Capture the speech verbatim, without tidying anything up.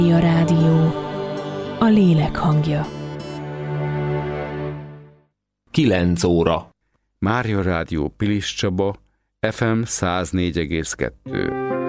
A rádió, a lélek hangja. kilenc óra. Mária Rádió Pilis Csaba, ef em száz négy egész kettő.